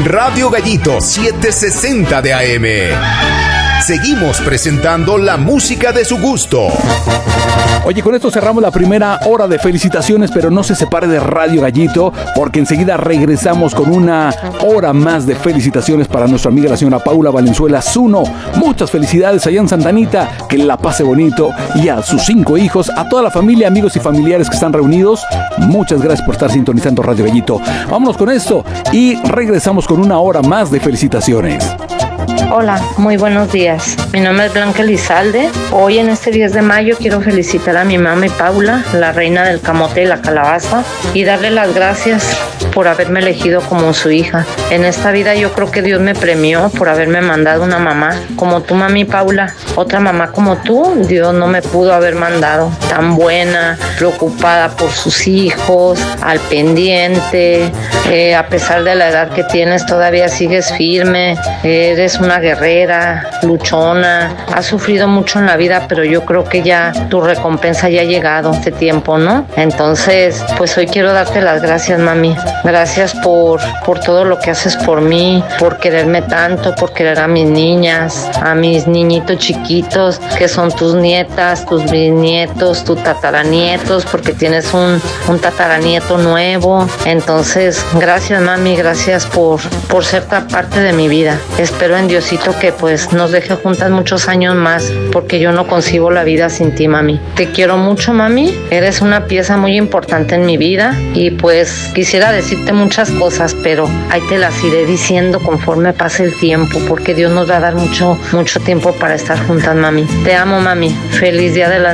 Radio Gallito 760 de AM. Seguimos presentando la música de su gusto. Oye, con esto cerramos la primera hora de felicitaciones, pero no se separe de Radio Gallito, porque enseguida regresamos con una hora más de felicitaciones para nuestra amiga la señora Paula Valenzuela Zuno. Muchas felicidades allá en Santa Anita, que la pase bonito, y a sus 5 hijos, a toda la familia, amigos y familiares que están reunidos. Muchas gracias por estar sintonizando Radio Gallito. Vámonos con esto y regresamos con una hora más de felicitaciones. Hola, muy buenos días. Mi nombre es Blanca Elizalde. Hoy en este 10 de mayo quiero felicitar a mi mamá y Paula, la reina del camote y la calabaza, y darle las gracias por haberme elegido como su hija. En esta vida yo creo que Dios me premió por haberme mandado una mamá como tu mami Paula. Otra mamá como tú, Dios no me pudo haber mandado. Tan buena, preocupada por sus hijos, al pendiente. A pesar de la edad que tienes, todavía sigues firme. Eres una guerrera, luchona. Has sufrido mucho en la vida, pero yo creo que ya tu recompensa ya ha llegado este tiempo, ¿no? Entonces, pues hoy quiero darte las gracias, mami. Gracias por todo lo que haces por mí, por quererme tanto, por querer a mis niñas, a mis niñitos chiquitos, que son tus nietas, tus bisnietos, tus tataranietos, porque tienes un tataranieto nuevo. Entonces, gracias, mami, gracias por ser parte de mi vida. Espero en Diosito que pues nos deje juntas muchos años más, porque yo no concibo la vida sin ti, mami. Te quiero mucho, mami. Eres una pieza muy importante en mi vida y pues quisiera decirte muchas cosas, pero ahí te las iré diciendo conforme pase el tiempo, porque Dios nos va a dar mucho tiempo para estar juntas, mami. Te amo, mami. Feliz Día de las